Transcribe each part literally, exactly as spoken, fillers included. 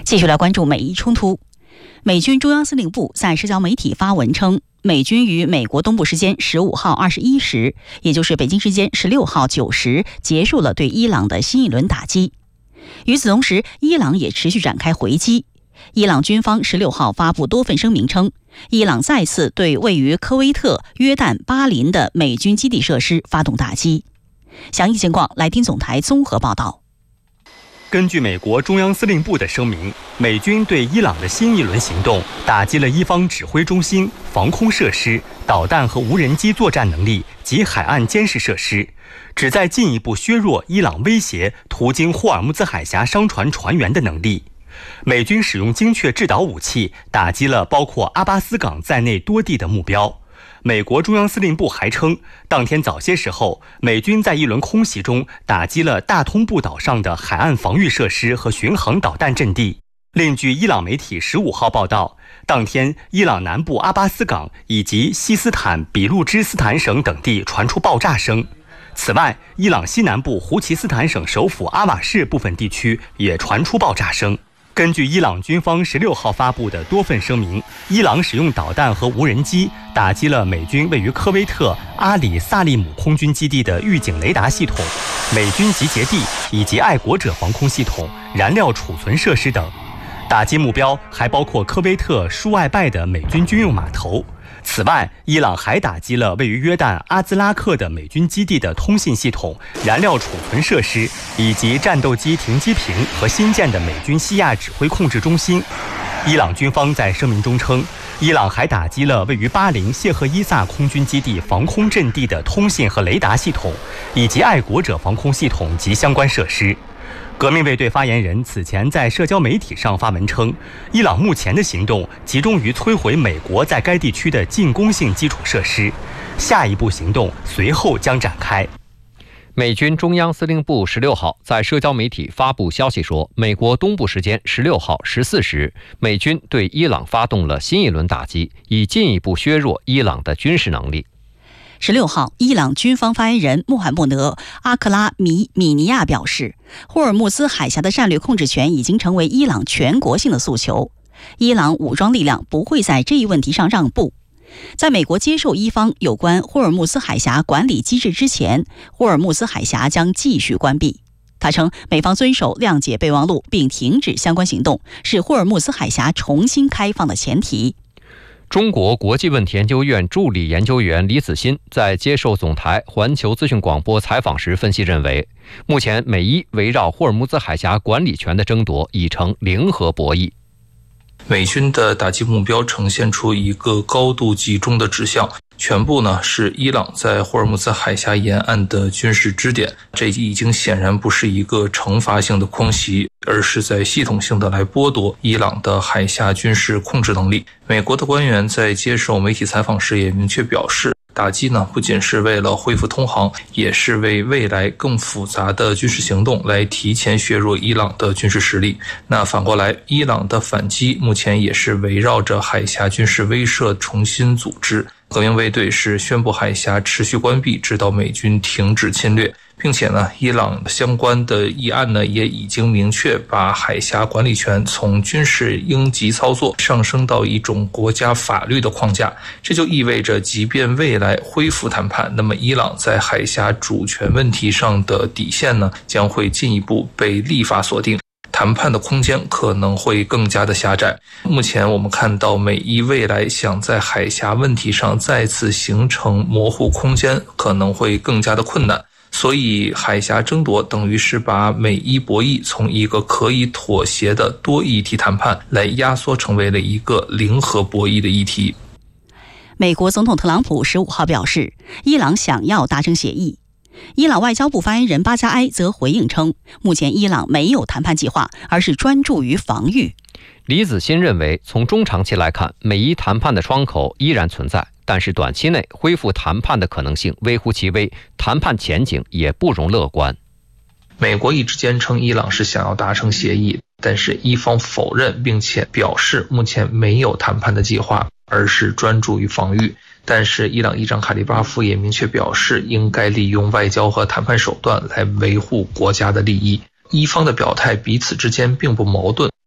继续来关注美伊冲突。美军中央司令部在社交媒体发文称，美军于美国东部时间十五号二十一时，也就是北京时间十六号九时，结束了对伊朗的新一轮打击。与此同时，伊朗也持续展开回击。伊朗军方十六号发布多份声明称，伊朗再次对位于科威特、约旦、巴林的美军基地设施发动打击。详细情况，来听总台综合报道。 根据美国中央司令部的声明，美军对伊朗的新一轮行动打击了伊方指挥中心、防空设施、导弹和无人机作战能力及海岸监视设施，旨在进一步削弱伊朗威胁途经霍尔木兹海峡商船船员的能力。美军使用精确制导武器打击了包括阿巴斯港在内多地的目标。美国中央司令部还称，当天早些时候，美军在一轮空袭中打击了大通布岛上的海岸防御设施和巡航导弹阵地。另据伊朗媒体十五号报道，当天伊朗南部阿巴斯港以及西斯坦比路支斯坦省等地传出爆炸声。此外，伊朗西南部胡齐斯坦省首府阿瓦市部分地区也传出爆炸声。根据伊朗军方十六号发布的多份声明，伊朗使用导弹和无人机打击了美军位于科威特阿里萨利姆空军基地的预警雷达系统、美军集结地以及爱国者防空系统、燃料储存设施等。打击目标还包括科威特舒艾拜的美军军用码头。此外，伊朗还打击了位于约旦阿兹拉克的美军基地的通信系统、燃料储存设施，以及战斗机停机坪和新建的美军西亚指挥控制中心。伊朗军方在声明中称，伊朗还打击了位于巴林谢赫伊萨空军基地防空阵地的通信和雷达系统，以及爱国者防空系统及相关设施。革命卫队发言人此前在社交媒体上发文称，伊朗目前的行动集中于摧毁美国在该地区的进攻性基础设施，下一步行动随后将展开。 美军中央司令部十六号在社交媒体发布消息说，美国东部时间十六号十四时，美军对伊朗发动了新一轮打击，以进一步削弱伊朗的军事能力。 十六号，伊朗军方发言人穆罕默德·阿克拉米米尼亚表示，霍尔木兹海峡的战略控制权已经成为伊朗全国性的诉求，伊朗武装力量不会在这一问题上让步。在美国接受伊方有关霍尔木兹海峡管理机制之前，霍尔木兹海峡将继续关闭。他称，美方遵守谅解备忘录并停止相关行动，是霍尔木兹海峡重新开放的前提。 中国国际问题研究院助理研究员李子欣在接受总台环球资讯广播采访时分析认为，目前美伊围绕霍尔木兹海峡管理权的争夺已成零和博弈。 美军的打击目标呈现出一个高度集中的指向，全部呢是伊朗在霍尔木兹海峡沿岸的军事支点，这已经显然不是一个惩罚性的空袭，而是在系统性的来剥夺伊朗的海峡军事控制能力。美国的官员在接受媒体采访时也明确表示，打击呢不仅是为了恢复通航，也是为未来更复杂的军事行动来提前削弱伊朗的军事实力。那反过来，伊朗的反击目前也是围绕着海峡军事威慑重新组织。革命卫队是宣布海峡持续关闭，直到美军停止侵略，并且呢，伊朗相关的议案呢也已经明确把海峡管理权从军事应急操作上升到一种国家法律的框架。这就意味着，即便未来恢复谈判，那么伊朗在海峡主权问题上的底线呢，将会进一步被立法锁定。谈判的空间可能会更加的狭窄。目前我们看到，美伊未来想在海峡问题上再次形成模糊空间，可能会更加的困难。所以海峡争夺等于是把美伊博弈从一个可以妥协的多议题谈判，来压缩成为了一个零和博弈的议题。 美国总统特朗普十五号表示，伊朗想要达成协议。伊朗外交部发言人巴加埃则回应称，目前伊朗没有谈判计划，而是专注于防御。 李子欣认为，从中长期来看，美伊谈判的窗口依然存在，但是短期内恢复谈判的可能性微乎其微，谈判前景也不容乐观。 美国一直坚称伊朗是想要达成协议，但是伊方否认，并且表示目前没有谈判的计划，而是专注于防御。但是伊朗议长卡利巴夫也明确表示，应该利用外交和谈判手段来维护国家的利益。伊方的表态彼此之间并不矛盾，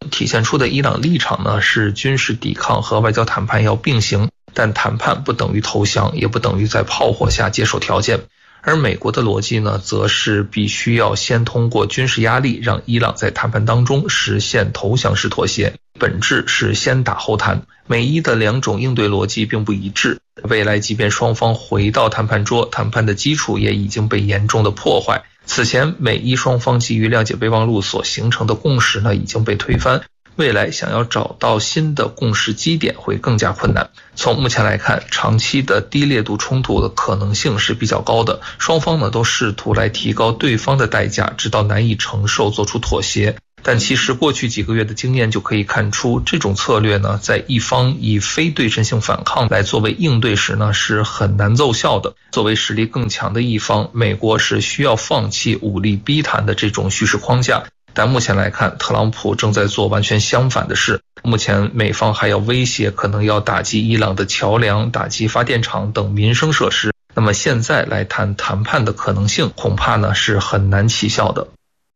体现出的伊朗立场呢是军事抵抗和外交谈判要并行，但谈判不等于投降，也不等于在炮火下接受条件。而美国的逻辑呢，则是必须要先通过军事压力，让伊朗在谈判当中实现投降式妥协，本质是先打后谈。美伊的两种应对逻辑并不一致，未来即便双方回到谈判桌，谈判的基础也已经被严重的破坏。此前美伊双方基于谅解备忘录所形成的共识呢，已经被推翻，未来想要找到新的共识基点会更加困难。从目前来看，长期的低烈度冲突的可能性是比较高的，双方呢都试图来提高对方的代价，直到难以承受做出妥协。但其实过去几个月的经验就可以看出，这种策略呢，在一方以非对称性反抗来作为应对时呢，是很难奏效的。作为实力更强的一方，美国是需要放弃武力逼谈的这种叙事框架。但目前来看，特朗普正在做完全相反的事。目前美方还要威胁可能要打击伊朗的桥梁、打击发电厂等民生设施。那么现在来谈谈判的可能性，恐怕呢是很难起效的。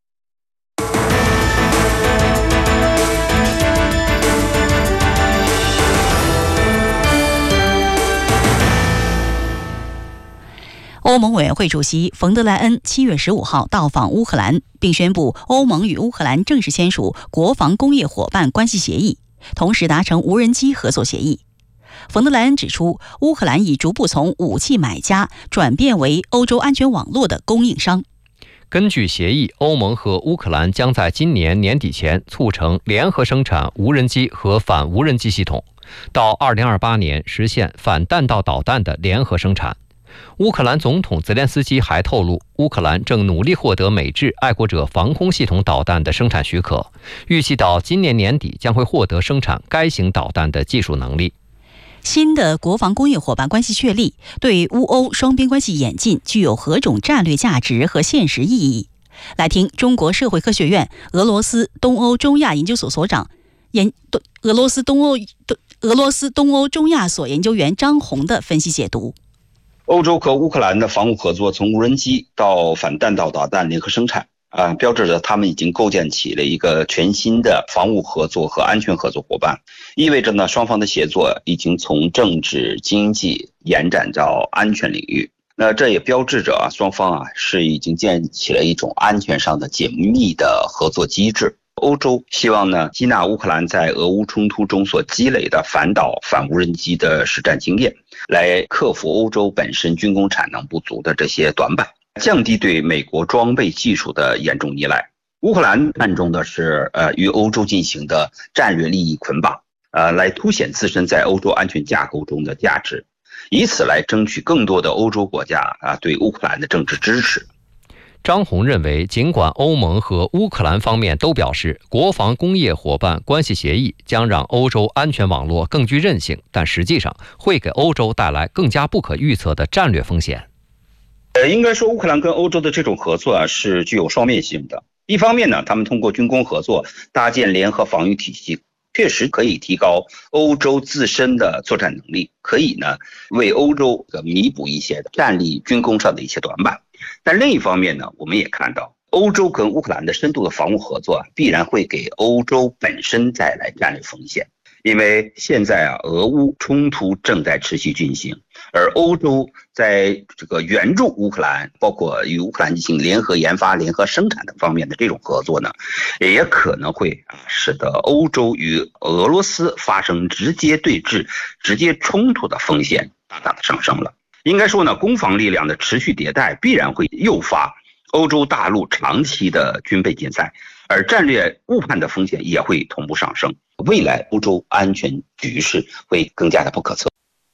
欧盟委员会主席冯德莱恩七月十五号到访乌克兰，并宣布欧盟与乌克兰正式签署国防工业伙伴关系协议，同时达成无人机合作协议。冯德莱恩指出，乌克兰已逐步从武器买家转变为欧洲安全网络的供应商。 根据协议，欧盟和乌克兰将在今年年底前促成联合生产无人机和反无人机系统，到二零二八年实现反弹道导弹的联合生产。乌克兰总统泽连斯基还透露，乌克兰正努力获得美制爱国者防空系统导弹的生产许可，预计到今年年底将会获得生产该型导弹的技术能力。 新的国防工业伙伴关系确立，对乌欧双边关系演进具有何种战略价值和现实意义？来听中国社会科学院俄罗斯东欧中亚研究所所长、研俄罗斯东欧俄罗斯东欧中亚所研究员张红的分析解读。 欧洲和乌克兰的防务合作从无人机到反弹道导弹联合生产啊，标志着他们已经构建起了一个全新的防务合作和安全合作伙伴，意味着呢，双方的协作已经从政治经济延展到安全领域。那这也标志着啊，双方啊是已经建立起了一种安全上的紧密的合作机制。欧洲希望呢，吸纳乌克兰在俄乌冲突中所积累的反导反无人机的实战经验，来克服欧洲本身军工产能不足的这些短板，降低对美国装备技术的严重依赖。乌克兰看重的是呃与欧洲进行的战略利益捆绑，呃来凸显自身在欧洲安全架构中的价值，以此来争取更多的欧洲国家啊对乌克兰的政治支持。 张红认为，尽管欧盟和乌克兰方面都表示国防工业伙伴关系协议将让欧洲安全网络更具韧性，但实际上会给欧洲带来更加不可预测的战略风险。 呃，应该说乌克兰跟欧洲的这种合作啊是具有双面性的。一方面呢，他们通过军工合作搭建联合防御体系，确实可以提高欧洲自身的作战能力，可以呢为欧洲弥补一些战力军工上的一些短板。但另一方面呢，我们也看到欧洲跟乌克兰的深度的防务合作啊，必然会给欧洲本身带来战略风险。因为现在啊，俄乌冲突正在持续进行，而欧洲在这个援助乌克兰，包括与乌克兰进行联合研发、联合生产的方面的这种合作呢，也可能会啊使得欧洲与俄罗斯发生直接对峙、直接冲突的风险大大的上升了。应该说呢，攻防力量的持续迭代必然会诱发欧洲大陆长期的军备竞赛，而战略误判的风险也会同步上升。未来欧洲安全局势会更加的不可测。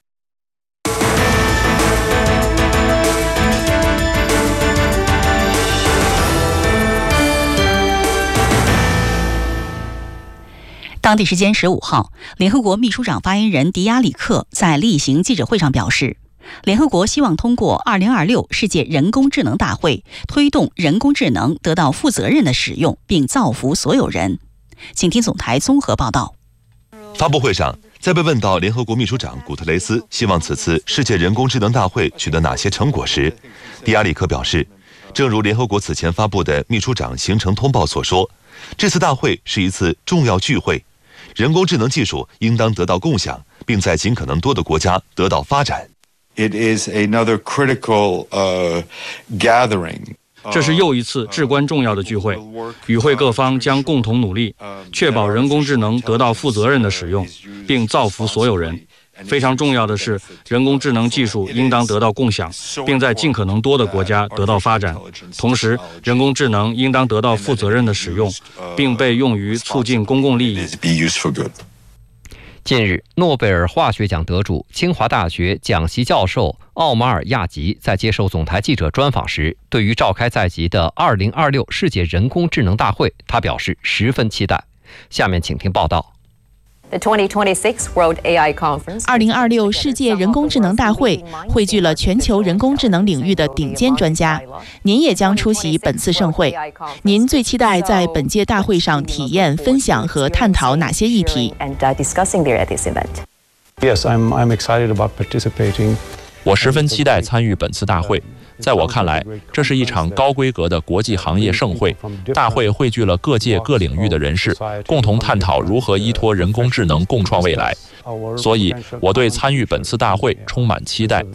当地时间十五号，联合国秘书长发言人迪亚里克在例行记者会上表示，联合国希望通过二零二六世界人工智能大会，推动人工智能得到负责任的使用，并造福所有人。请听总台综合报道。 发布会上，在被问到联合国秘书长古特雷斯希望此次世界人工智能大会取得哪些成果时，迪亚里克表示，正如联合国此前发布的秘书长行程通报所说， 这次大会是一次重要聚会，人工智能技术应当得到共享，并在尽可能多的国家得到发展。 It is another critical, uh, gathering. 这是又一次至关重要的聚会，与会各方将共同努力，确保人工智能得到负责任的使用，并造福所有人。非常重要的是，人工智能技术应当得到共享，并在尽可能多的国家得到发展。同时，人工智能应当得到负责任的使用，并被用于促进公共利益。 近日，诺贝尔化学奖得主、清华大学讲席教授奥马尔亚吉在接受总台记者专访时，对于召开在即的二零二六世界人工智能大会，他表示十分期待。下面请听报道。 二零二六世界人工智能大会汇聚了全球人工智能领域的顶尖专家，您也将出席本次盛会。您最期待在本届大会上体验、分享和探讨哪些议题？ Yes, I'm I'm excited about participating. 我十分期待参与本次大会。在我看来，这是一场高规格的国际行业盛会。大会汇聚了各界各领域的人士，共同探讨如何依托人工智能共创未来。所以，我对参与本次大会充满期待。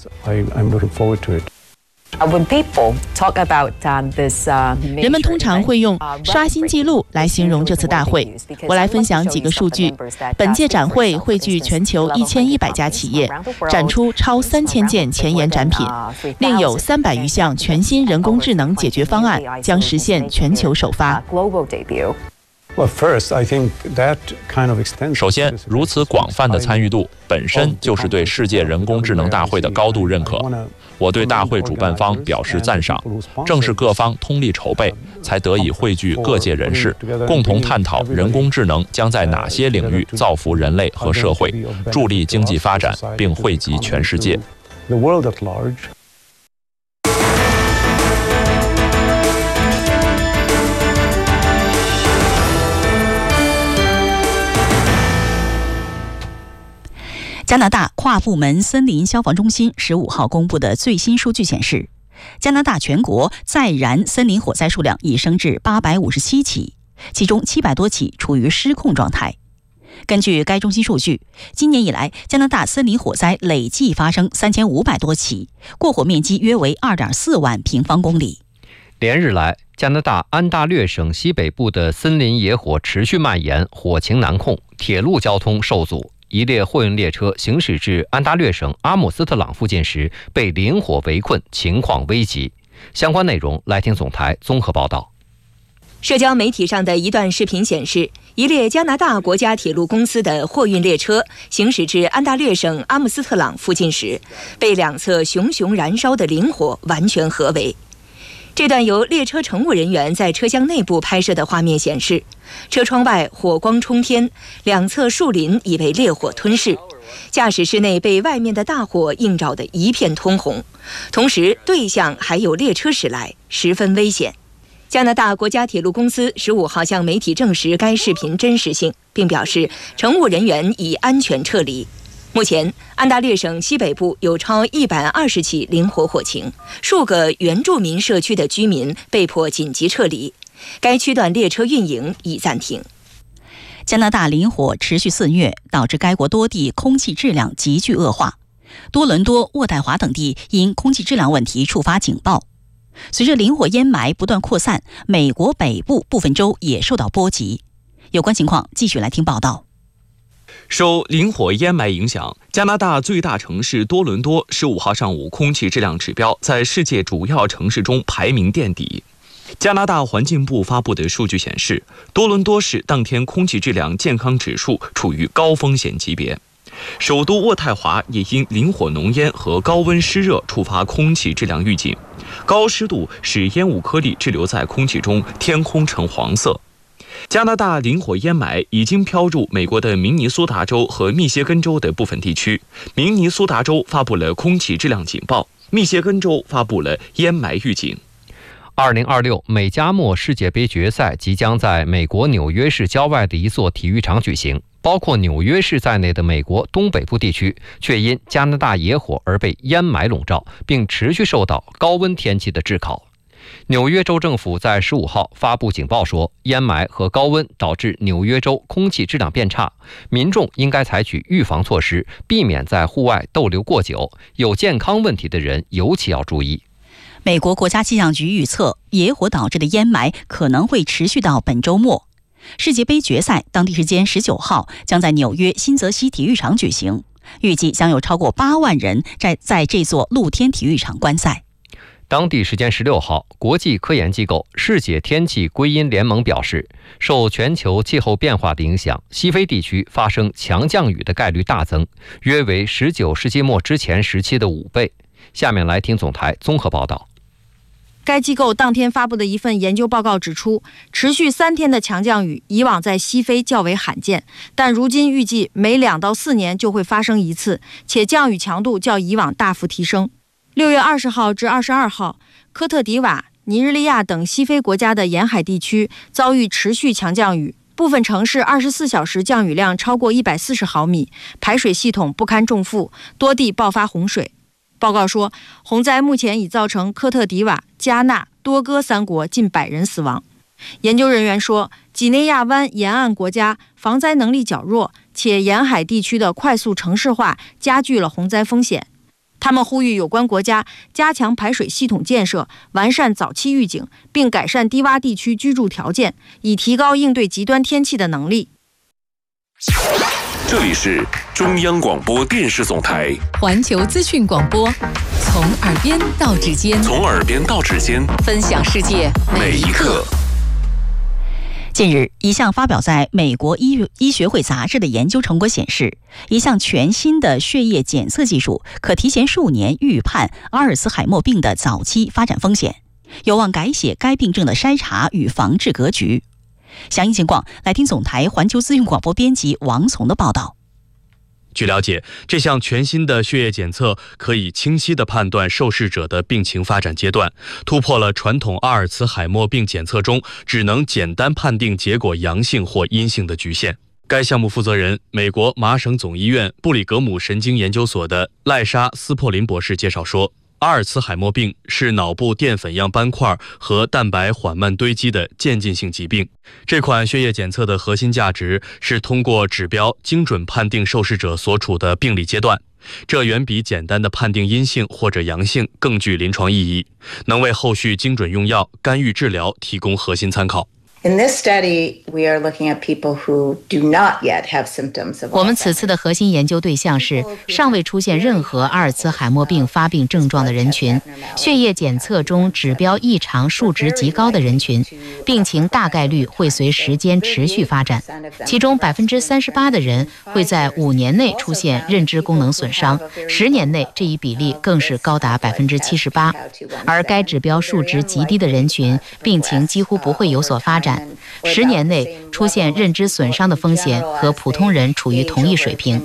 人们通常会用刷新纪录来形容这次大会。我来分享几个数据。本届展会汇聚全球一千一百家企业，展出超三千件前沿展品，另有三百余项全新人工智能解决方案将实现全球首发。 首先，如此广泛的参与度本身就是对世界人工智能大会的高度认可。我对大会主办方表示赞赏，正是各方通力筹备，才得以汇聚各界人士，共同探讨人工智能将在哪些领域造福人类和社会，助力经济发展，并惠及全世界。 加拿大跨部门森林消防中心十五号公布的最新数据显示，加拿大全国在燃森林火灾数量已升至八百五十七起，其中七百多起处于失控状态。根据该中心数据，今年以来，加拿大森林火灾累计发生三千五百多起，过火面积约为二点四万平方公里。 连日来，加拿大安大略省西北部的森林野火持续蔓延，火情难控，铁路交通受阻。一列货运列车行驶至安大略省阿姆斯特朗附近时，被林火围困，情况危急。相关内容来听总台综合报道。 社交媒体上的一段视频显示，一列加拿大国家铁路公司的货运列车行驶至安大略省阿姆斯特朗附近时，被两侧熊熊燃烧的林火完全合围。这段由列车乘务人员在车厢内部拍摄的画面显示，车窗外火光冲天，两侧树林已被烈火吞噬，驾驶室内被外面的大火映照得一片通红，同时对向还有列车驶来，十分危险。加拿大国家铁路公司十五号向媒体证实该视频真实性，并表示乘务人员已安全撤离。目前，安大略省西北部有超一百二十起林火火情，数个原住民社区的居民被迫紧急撤离。该区段列车运营已暂停。 加拿大林火持续肆虐，导致该国多地空气质量急剧恶化。多伦多、渥太华等地因空气质量问题触发警报。随着林火烟霾不断扩散，美国北部部分州也受到波及。有关情况，继续来听报道。 受林火烟霾影响，加拿大最大城市多伦多十五号上午空气质量指标在世界主要城市中排名垫底。加拿大环境部发布的数据显示，多伦多市当天空气质量健康指数处于高风险级别。首都渥太华也因林火浓烟和高温湿热触发空气质量预警，高湿度使烟雾颗粒滞留在空气中，天空呈黄色。加拿大林火烟霾已经飘入美国的明尼苏达州和密歇根州的部分地区，明尼苏达州发布了空气质量警报，密歇根州发布了烟霾预警。 二零二六美加墨世界杯决赛即将在美国纽约市郊外的一座体育场举行，包括纽约市在内的美国东北部地区却因加拿大野火而被烟霾笼罩，并持续受到高温天气的炙烤。 纽约州政府在十五号发布警报说，烟霾和高温导致纽约州空气质量变差，民众应该采取预防措施，避免在户外逗留过久。有健康问题的人尤其要注意。 美国国家气象局预测，野火导致的烟霾可能会持续到本周末。世界杯决赛当地时间十九号将在纽约新泽西体育场举行，预计将有超过八万人在在这座露天体育场观赛。 当地时间十六号，国际科研机构世界天气归因联盟表示，受全球气候变化的影响，西非地区发生强降雨的概率大增，约为十九世纪末之前时期的五倍。下面来听总台综合报道。 该机构当天发布的一份研究报告指出，持续三天的强降雨以往在西非较为罕见，但如今预计每两到四年就会发生一次，且降雨强度较以往大幅提升。六月二十号至二十二号，科特迪瓦、尼日利亚等西非国家的沿海地区遭遇持续强降雨，部分城市二十四小时降雨量超过一百四十毫米，排水系统不堪重负，多地爆发洪水。报告说，洪灾目前已造成科特迪瓦、加纳、多哥三国近百人死亡。研究人员说，几内亚湾沿岸国家防灾能力较弱，且沿海地区的快速城市化加剧了洪灾风险。他们呼吁有关国家加强排水系统建设，完善早期预警，并改善低洼地区居住条件，以提高应对极端天气的能力。 这里是中央广播电视总台环球资讯广播，从耳边到指尖， 从耳边到指尖， 分享世界每一刻。 近日，一项发表在美国医医学会杂志的研究成果显示，一项全新的血液检测技术可提前数年预判阿尔茨海默病的早期发展风险，有望改写该病症的筛查与防治格局。详细情况，来听总台环球资讯广播编辑王从的报道。 据了解，这项全新的血液检测可以清晰地判断受试者的病情发展阶段，突破了传统阿尔茨海默病检测中只能简单判定结果阳性或阴性的局限。该项目负责人、美国麻省总医院布里格姆神经研究所的赖莎·斯珀林博士介绍说，阿尔茨海默病是脑部淀粉样斑块和蛋白缓慢堆积的渐进性疾病。这款血液检测的核心价值是通过指标精准判定受试者所处的病理阶段，这远比简单的判定阴性或者阳性更具临床意义，能为后续精准用药、干预治疗提供核心参考。 In this study, we are looking at people who do not yet have symptoms of. 我们此次的核心研究对象是尚未出现任何阿尔茨海默病发病症状的人群，血液检测中指标异常数值极高的人群，病情大概率会随时间持续发展，其中百分之三十八的人会在五年内出现认知功能损伤，十年内这一比例更是高达百分之七十八，而该指标数值极低的人群，病情几乎不会有所发展。十年内出现认知损伤的风险和普通人处于同一水平。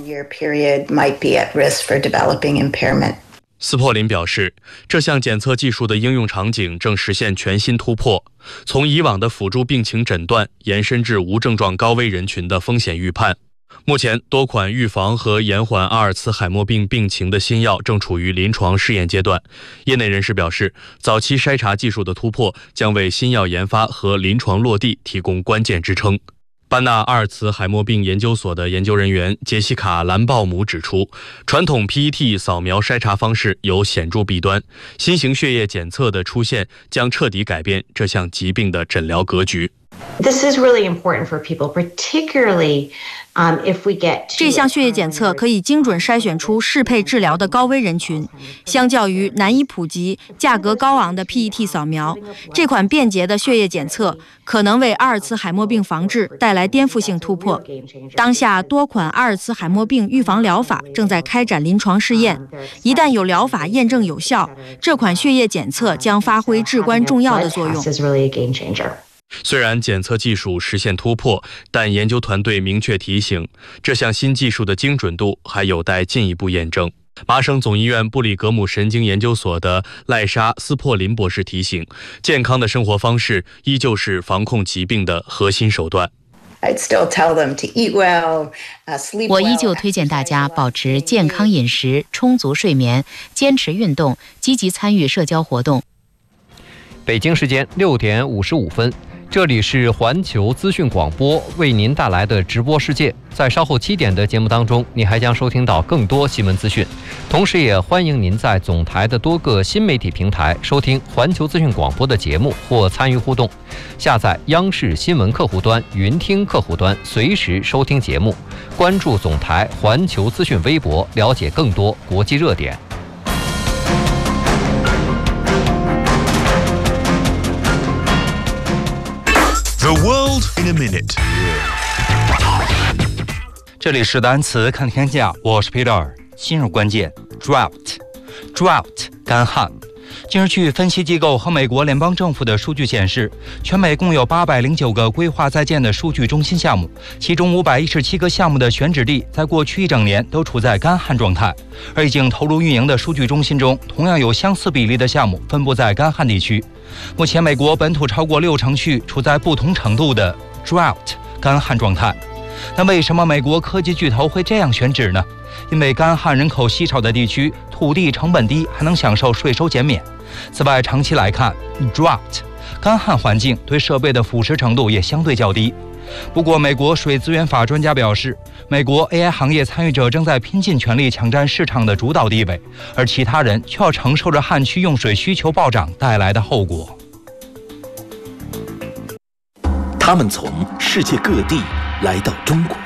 斯珀林表示，这项检测技术的应用场景正实现全新突破，从以往的辅助病情诊断延伸至无症状高危人群的风险预判。目前，多款预防和延缓阿尔茨海默病病情的新药正处于临床试验阶段。业内人士表示，早期筛查技术的突破将为新药研发和临床落地提供关键支撑。班纳阿尔茨海默病研究所的研究人员杰西卡·兰鲍姆指出，传统 P E T 扫描筛查方式有显著弊端，新型血液检测的出现将彻底改变这项疾病的诊疗格局。 This is really important for people, particularly um, if we get. 这项血液检测可以精准筛选出适配治疗的高危人群，相较于难以普及、价格高昂的 P E T 扫描，这款便捷的血液检测可能为阿尔茨海默病防治带来颠覆性突破。当下，多款阿尔茨海默病预防疗法正在开展临床试验，一旦有疗法验证有效，这款血液检测将发挥至关重要的作用。 虽然检测技术实现突破，但研究团队明确提醒，这项新技术的精准度还有待进一步验证。麻省总医院布里格姆神经研究所的赖莎·斯珀林博士提醒，健康的生活方式依旧是防控疾病的核心手段。 我依旧推荐大家保持健康饮食、充足睡眠，坚持运动，积极参与社交活动。 北京时间六点五十五分，这里是环球资讯广播为您带来的直播世界。在稍后七点的节目当中，你还将收听到更多新闻资讯，同时也欢迎您在总台的多个新媒体平台收听环球资讯广播的节目或参与互动。下载央视新闻客户端、云听客户端，随时收听节目。关注总台环球资讯微博，了解更多国际热点。 The world in a minute。 这里是单词看天下，我是 Peter。新入关键 drought，drought 干旱。近日，据分析机构和美国联邦政府的数据显示，全美共有八百零九个规划在建的数据中心项目，其中五百一十七个项目的选址地在过去一整年都处在干旱状态。而已经投入运营的数据中心中，同样有相似比例的项目分布在干旱地区。目前，美国本土超过六成区处在不同程度的 drought 干旱状态。那为什么美国科技巨头会这样选址呢？因为干旱人口稀少的地区，土地成本低，还能享受税收减免。此外，长期来看 drought 干旱环境对设备的腐蚀程度也相对较低。不过，美国水资源法专家表示，美国 A I 行业参与者正在拼尽全力抢占市场的主导地位，而其他人却要承受着旱区用水需求暴涨带来的后果。 他们从世界各地来到中国。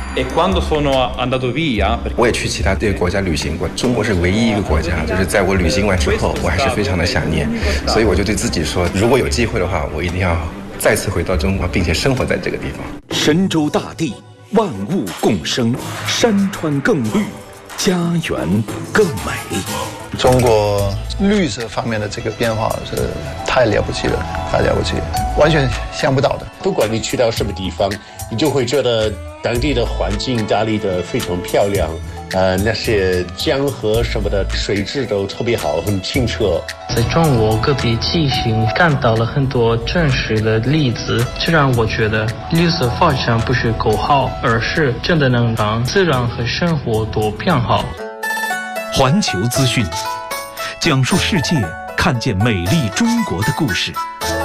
我也去其他这个国家旅行过，中国是唯一一个国家，就是在我旅行完之后，我还是非常的想念，所以我就对自己说，如果有机会的话，我一定要再次回到中国，并且生活在这个地方。 神州大地，万物共生，山川更绿，家园更美。 中国绿色方面的这个变化是太了不起了，太了不起了，完全想不到的。 不管你去到什么地方，你就会觉得当地的环境打理得非常漂亮，呃，那些江河什么的水质都特别好，很清澈。 在中国各地进行看到了很多真实的例子，这让我觉得绿色发展不是口号，而是真的能让自然和生活都变好。 环球资讯，讲述世界，看见美丽中国的故事。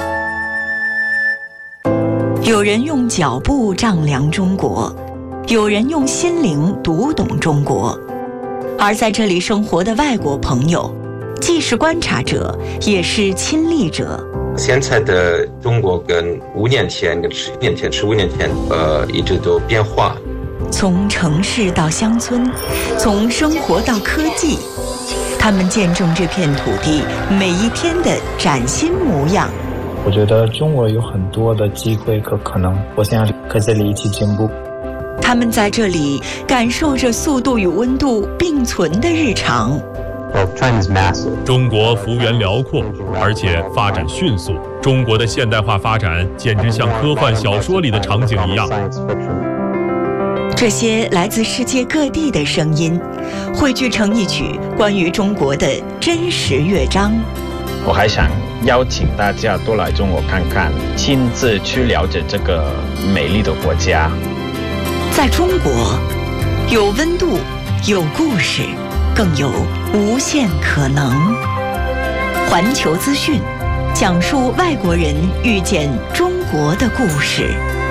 有人用脚步丈量中国，有人用心灵读懂中国。而在这里生活的外国朋友，既是观察者，也是亲历者。 现在的中国跟五年前、十年前、十五年前，呃，一直都变化。 从城市到乡村，从生活到科技，他们见证这片土地每一天的崭新模样。 我觉得中国有很多的机会和可能，我想和这里一起进步。 他们在这里感受着速度与温度并存的日常。 中国幅员辽阔，而且发展迅速。中国的现代化发展简直像科幻小说里的场景一样。 这些来自世界各地的声音，汇聚成一曲关于中国的真实乐章。 我还想邀请大家多来中国看看，亲自去了解这个美丽的国家。 在中国，有温度，有故事，更有无限可能。环球资讯，讲述外国人遇见中国的故事。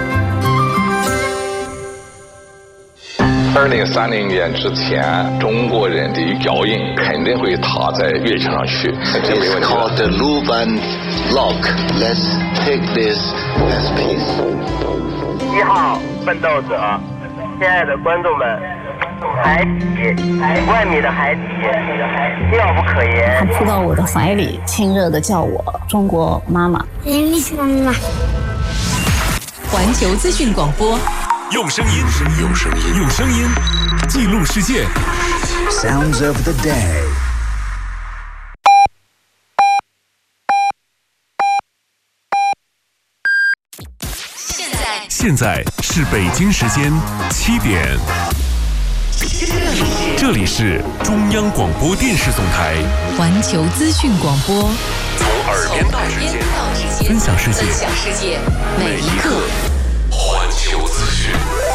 二零三零年之前，中国人的脚印肯定会踏在月球上去，这没问题。It's called the Luban Log. Let's take this as peace. 一号奋斗者，亲爱的观众们，海底，万米的海底，妙不可言。 他扑到我的怀里，亲热地叫我中国妈妈。妈妈。 环球资讯广播。 用声音，用声音，用声音记录世界。 Sounds of the day。 现在，现在是北京时间七点。这里是中央广播电视总台环球资讯广播， 从耳边到指尖，分享世界， 分享世界每一刻。 环球资讯，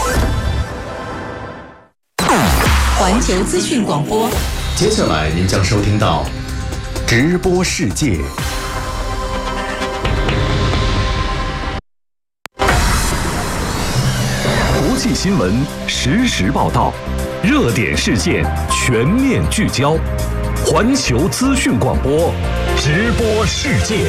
环球资讯广播。 接下来您将收听到直播世界。 际新闻实时报道，热点事件全面聚焦。环球资讯广播，直播世界。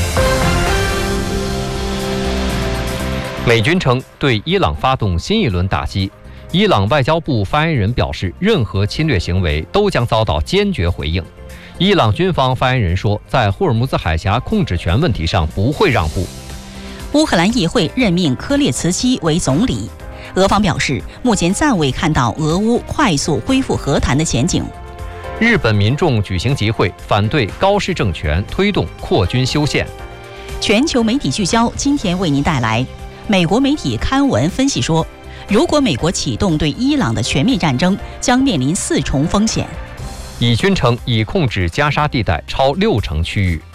美军称对伊朗发动新一轮打击。伊朗外交部发言人表示，任何侵略行为都将遭到坚决回应。伊朗军方发言人说，在霍尔木兹海峡控制权问题上不会让步。 乌克兰议会任命科列茨基为总理，俄方表示，目前暂未看到俄乌快速恢复和谈的前景。 日本民众举行集会，反对高市政权推动扩军修宪。 全球媒体聚焦，今天为您带来。美国媒体刊文分析说，如果美国启动对伊朗的全面战争，将面临四重风险。 以军称已控制加沙地带超六成区域。